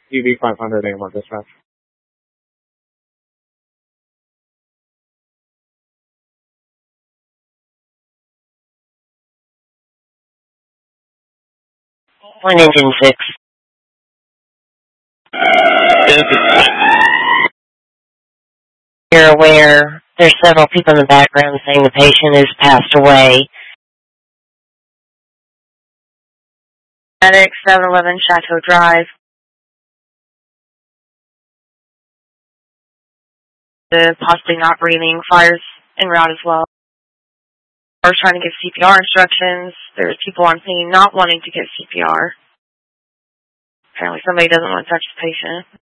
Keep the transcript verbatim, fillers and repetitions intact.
E V five hundred A M R dispatch. One engine six. You're aware there's several people in the background saying the patient has passed away. Medic seven eleven Chateau Drive. The possibly not breathing. Fires en route as well. We're trying to give C P R instructions. There's people on scene not wanting to get C P R. Apparently somebody doesn't want to touch the patient.